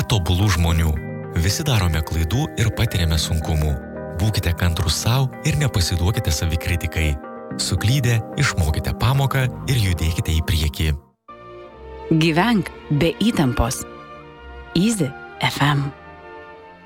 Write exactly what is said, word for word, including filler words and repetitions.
tobulų žmonių. Visi darome klaidų ir patiriame sunkumų. Būkite kantrūs savo ir nepasiduokite savikritikai. Suklydę, išmokite pamoką ir judėkite į priekį. Gyvenk be įtampos. Easy F M.